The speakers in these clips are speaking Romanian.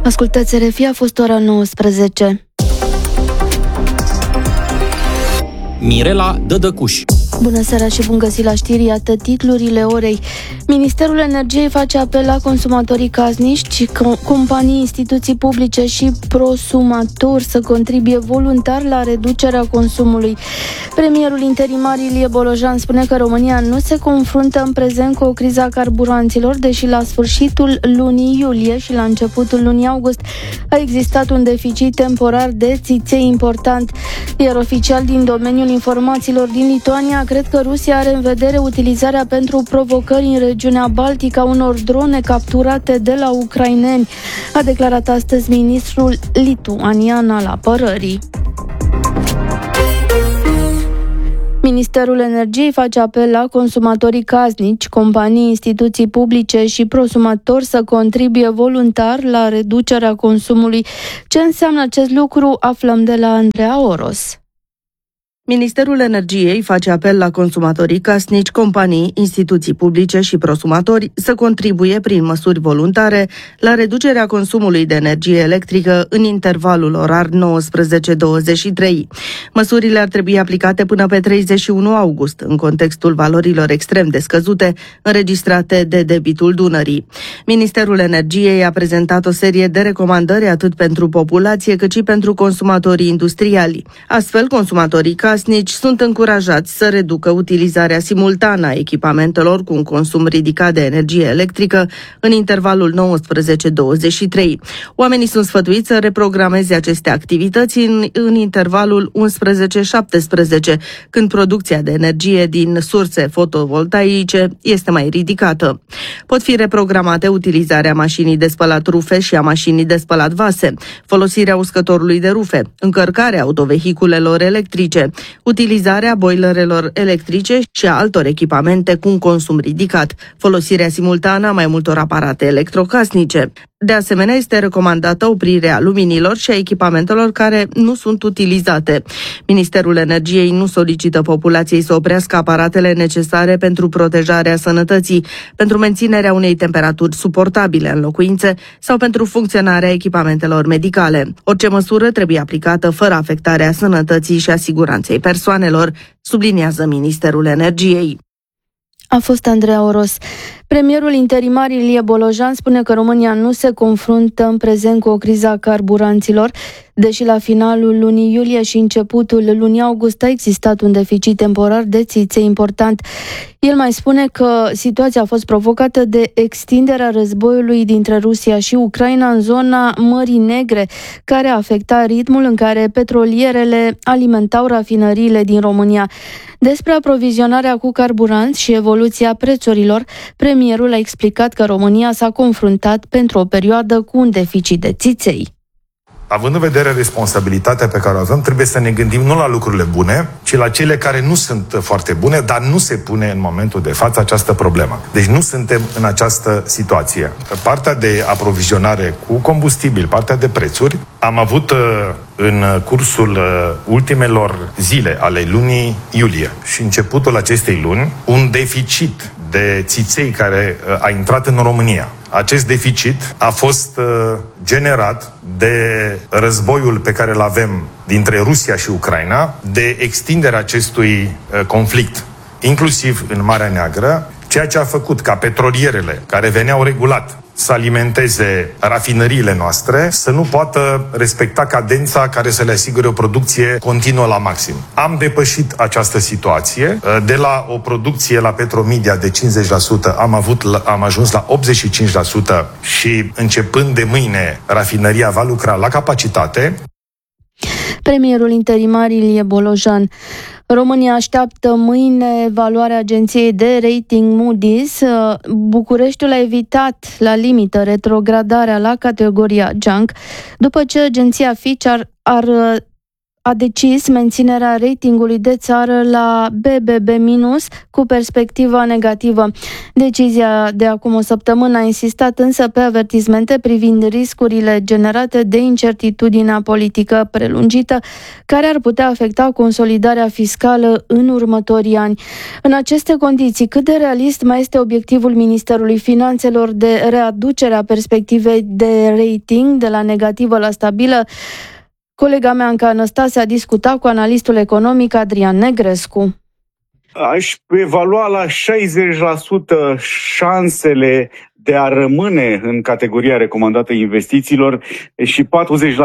Ascultați RFI, a fost ora 19. Mirela Dădăcuș. Bună seara și bun găsit la știri, iată titlurile orei. Ministerul Energiei face apel la consumatorii casnici, companii, instituții publice și prosumatori să contribuie voluntar la reducerea consumului. Premierul interimar Ilie Bolojan spune că România nu se confruntă în prezent cu o criză a carburanților, deși la sfârșitul lunii iulie și la începutul lunii august a existat un deficit temporar de țiței important, iar oficial din domeniul informațiilor din Lituania cred că Rusia are în vedere utilizarea pentru provocări în regiunea Baltică a unor drone capturate de la ucraineni, a declarat astăzi ministrul lituanian al apărării. Ministerul Energiei face apel la consumatorii casnici, companii, instituții publice și prosumatori să contribuie voluntar la reducerea consumului. Ce înseamnă acest lucru? Aflăm de la Andreea Oros. Ministerul Energiei face apel la consumatorii casnici, companii, instituții publice și prosumatori să contribuie prin măsuri voluntare la reducerea consumului de energie electrică în intervalul orar 19-23. Măsurile ar trebui aplicate până pe 31 august, în contextul valorilor extrem de scăzute înregistrate de debitul Dunării. Ministerul Energiei a prezentat o serie de recomandări atât pentru populație cât și pentru consumatorii industriali. Astfel, consumatorii casnici sunt încurajați să reducă utilizarea simultană a echipamentelor cu un consum ridicat de energie electrică în intervalul 19-23. Oamenii sunt sfătuiți să reprogrameze aceste activități în intervalul 11-17, când producția de energie din surse fotovoltaice este mai ridicată. Pot fi reprogramate utilizarea mașinii de spălat rufe și a mașinii de spălat vase, folosirea uscătorului de rufe, încărcarea autovehiculelor electrice, utilizarea boilerelor electrice și a altor echipamente cu un consum ridicat, folosirea simultană a mai multor aparate electrocasnice. De asemenea, este recomandată oprirea luminilor și a echipamentelor care nu sunt utilizate. Ministerul Energiei nu solicită populației să oprească aparatele necesare pentru protejarea sănătății, pentru menținerea unei temperaturi suportabile în locuințe sau pentru funcționarea echipamentelor medicale. Orice măsură trebuie aplicată fără afectarea sănătății și a siguranței persoanelor, subliniază Ministerul Energiei. A fost Andreea Oros. Premierul interimar Ilie Bolojan spune că România nu se confruntă în prezent cu o criză a carburanților, deși la finalul lunii iulie și începutul lunii august a existat un deficit temporar de țiței important. El mai spune că situația a fost provocată de extinderea războiului dintre Rusia și Ucraina în zona Mării Negre, care a afectat ritmul în care petrolierele alimentau rafinăriile din România. Despre aprovizionarea cu carburanți și evoluția prețurilor, premierul a explicat că România s-a confruntat pentru o perioadă cu un deficit de țiței. Având în vedere responsabilitatea pe care o avem, trebuie să ne gândim nu la lucrurile bune, ci la cele care nu sunt foarte bune, dar nu se pune în momentul de față această problemă. Deci nu suntem în această situație. Partea de aprovizionare cu combustibil, partea de prețuri, am avut în cursul ultimelor zile ale lunii iulie și începutul acestei luni un deficit de țiței care a intrat în România. Acest deficit a fost generat de războiul pe care îl avem dintre Rusia și Ucraina, de extinderea acestui conflict, inclusiv în Marea Neagră, ceea ce a făcut ca petrolierele care veneau regulat să alimenteze rafinăriile noastre, să nu poată respecta cadența care să le asigure o producție continuă la maxim. Am depășit această situație. De la o producție la Petromedia de 50%, am ajuns la 85% și începând de mâine, rafinăria va lucra la capacitate. Premierul interimar Ilie Bolojan. România așteaptă mâine evaluarea agenției de rating Moody's. Bucureștiul a evitat la limită retrogradarea la categoria junk, după ce agenția Fitch a decis menținerea ratingului de țară la BBB- cu perspectiva negativă. Decizia de acum o săptămână a insistat însă pe avertismente privind riscurile generate de incertitudinea politică prelungită, care ar putea afecta consolidarea fiscală în următorii ani. În aceste condiții, cât de realist mai este obiectivul Ministerului Finanțelor de readucerea perspectivei de rating de la negativă la stabilă? Colega mea, Anca Anastase, a discutat cu analistul economic Adrian Negrescu. Aș evalua la 60% șansele de a rămâne în categoria recomandată investițiilor și 40%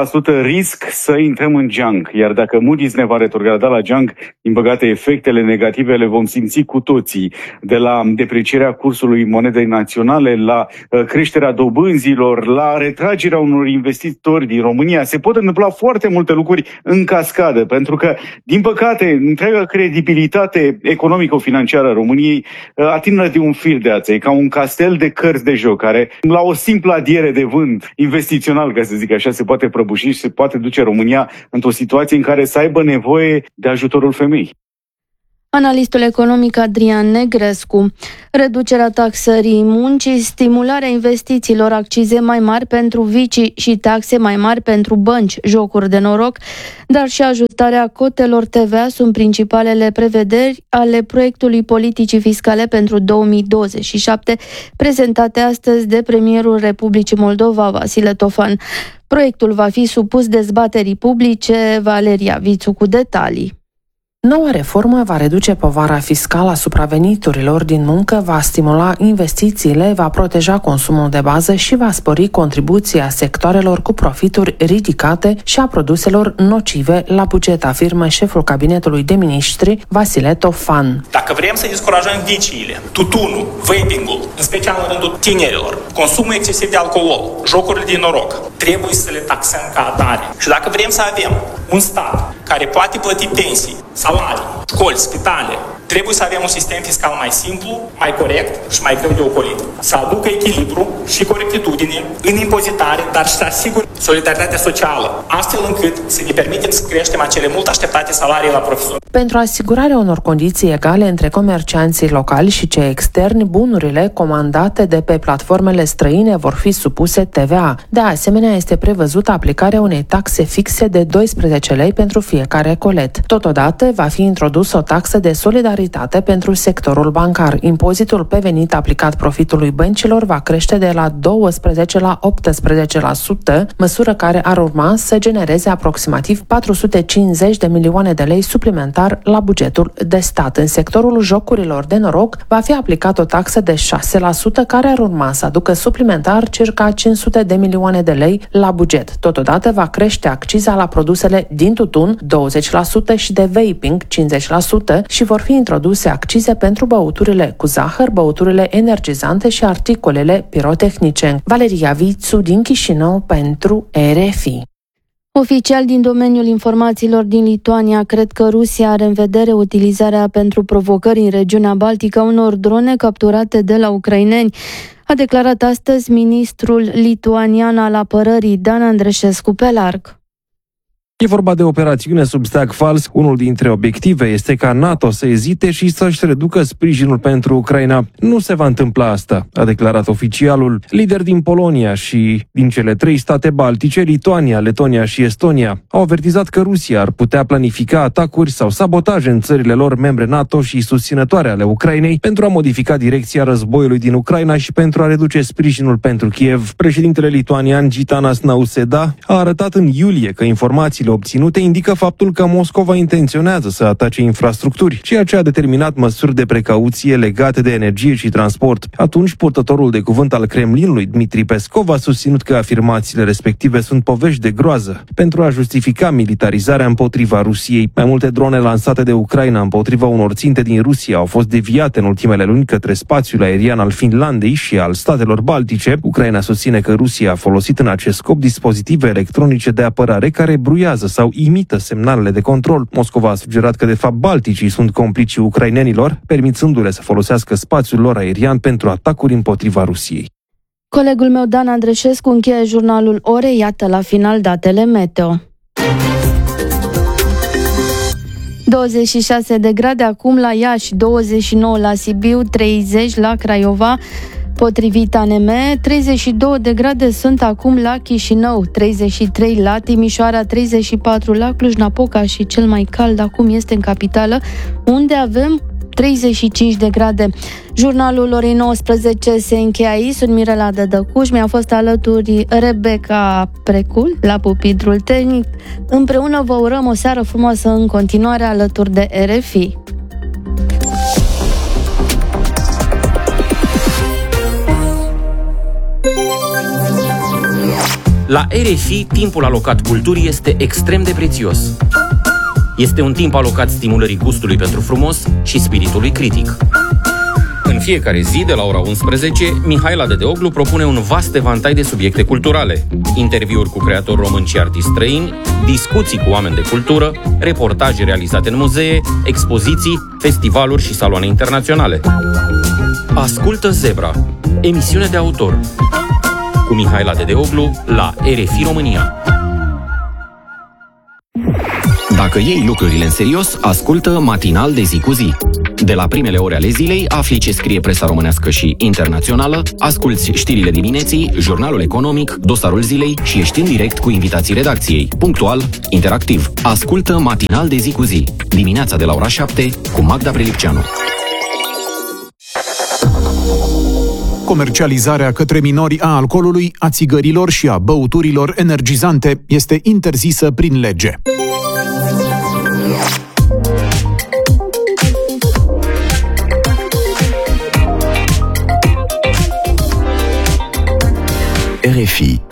risc să intrăm în junk. Iar dacă Moody's ne va retrograda la junk, din păcate efectele negative le vom simți cu toții, de la deprecierea cursului monedei naționale, la creșterea dobânzilor, la retragerea unor investitori din România. Se pot întâmpla foarte multe lucruri în cascadă, pentru că, din păcate, întreaga credibilitate economico-financiară a României atârnă de un fir de ață. E ca un castel de cărți de joc, care la o simplă adiere de vânt investițional, ca să zic așa, se poate prăbuși și se poate duce România într-o situație în care să aibă nevoie de ajutorul femeii. Analistul economic Adrian Negrescu. Reducerea taxării muncii, stimularea investițiilor, accize mai mari pentru vicii și taxe mai mari pentru bănci, jocuri de noroc, dar și ajustarea cotelor TVA sunt principalele prevederi ale proiectului politicii fiscale pentru 2027, prezentate astăzi de premierul Republicii Moldova, Vasile Tofan. Proiectul va fi supus dezbaterii publice. Valeria Vițu cu detalii. Noua reformă va reduce povara fiscală asupra veniturilor din muncă, va stimula investițiile, va proteja consumul de bază și va spori contribuția sectoarelor cu profituri ridicate și a produselor nocive la buget, afirmă șeful cabinetului de miniștri, Vasile Tofan. Dacă vrem să descurajăm viciile, tutunul, vaping-ul, în special în rândul tinerilor, consumul excesiv de alcool, jocurile de noroc, trebuie să le taxăm ca atare. Și dacă vrem să avem un stat care poate plăti pensii, salarii, școli, spitale, trebuie să avem un sistem fiscal mai simplu, mai corect și mai greu de ocolit. Să aducă echilibru și corectitudine în impozitare, dar și să asigure solidaritatea socială, astfel încât să ne permitem să creștem acele mult așteptate salarii la profesori. Pentru asigurarea unor condiții egale între comercianții locali și cei externi, bunurile comandate de pe platformele străine vor fi supuse TVA. De asemenea, este prevăzută aplicarea unei taxe fixe de 12 lei pentru fiecare colet. Totodată, va fi introdusă o taxă de solidaritate pentru sectorul bancar. Impozitul pe venit aplicat profitului băncilor va crește de la 12 la 18%, măsură care ar urma să genereze aproximativ 450 de milioane de lei suplimentar la bugetul de stat. În sectorul jocurilor de noroc va fi aplicat o taxă de 6%, care ar urma să aducă suplimentar circa 500 de milioane de lei la buget. Totodată va crește acciza la produsele din tutun 20% și de vaping 50% și vor fi introduse accize pentru băuturile cu zahăr, băuturile energizante și articolele pirotehnice. Valeria Vițu din Chișinău pentru RFI. Oficiali din domeniul informațiilor din Lituania cred că Rusia are în vedere utilizarea pentru provocări în regiunea Baltică a unor drone capturate de la ucraineni. A declarat astăzi ministrul lituanian al apărării Dan Andreșescu pe larg. E vorba de operațiune sub steag fals. Unul dintre obiective este ca NATO să ezite și să-și reducă sprijinul pentru Ucraina. Nu se va întâmpla asta, a declarat oficialul. Lideri din Polonia și din cele 3 state baltice, Lituania, Letonia și Estonia, au avertizat că Rusia ar putea planifica atacuri sau sabotaje în țările lor membre NATO și susținătoare ale Ucrainei pentru a modifica direcția războiului din Ucraina și pentru a reduce sprijinul pentru Kiev. Președintele lituanian Gitanas Nausėda a arătat în iulie că informațiile obținute indică faptul că Moscova intenționează să atace infrastructuri, ceea ce a determinat măsuri de precauție legate de energie și transport. Atunci, purtătorul de cuvânt al Kremlinului, Dmitri Peskov, a susținut că afirmațiile respective sunt povești de groază pentru a justifica militarizarea împotriva Rusiei. Mai multe drone lansate de Ucraina împotriva unor ținte din Rusia au fost deviate în ultimele luni către spațiul aerian al Finlandei și al statelor baltice. Ucraina susține că Rusia a folosit în acest scop dispozitive electronice de apărare care bruiază sau imită semnalele de control. Moscova a sugerat că de fapt balticii sunt complicii ucrainenilor, permițându-le să folosească spațiul lor aerian pentru atacuri împotriva Rusiei. Colegul meu Dan Andreșescu încheie jurnalul Orei, iată la final datele meteo. 26 de grade acum la Iași, 29 la Sibiu, 30 la Craiova. Potrivit ANM, 32 de grade sunt acum la Chișinău, 33 la Timișoara, 34 la Cluj-Napoca și cel mai cald acum este în capitală, unde avem 35 de grade. Jurnalul orei 19 se încheie aici. Sunt Mirela Dădăcuș, mi-a fost alături Rebecca Precul la pupitrul tehnic. Împreună vă urăm o seară frumoasă în continuare alături de RFI. La RFI, timpul alocat culturii este extrem de prețios. Este un timp alocat stimulării gustului pentru frumos și spiritului critic. În fiecare zi, de la ora 11, Mihaela Dedeoglu propune un vast evantai de subiecte culturale, interviuri cu creatori români și artiști străini, discuții cu oameni de cultură, reportaje realizate în muzee, expoziții, festivaluri și saloane internaționale. Ascultă Zebra, emisiune de autor, cu Mihaela Dedeoglu la RFI România. Dacă iei lucrurile în serios, ascultă Matinal de zi cu zi. De la primele ore ale zilei, afli ce scrie presa românească și internațională, asculți știrile dimineții, jurnalul economic, dosarul zilei și ești în direct cu invitații redacției. Punctual, interactiv. Ascultă Matinal de zi cu zi. Dimineața de la ora 7 cu Magda Prelipceanu. Comercializarea către minori a alcoolului, a țigărilor și a băuturilor energizante este interzisă prin lege. RFI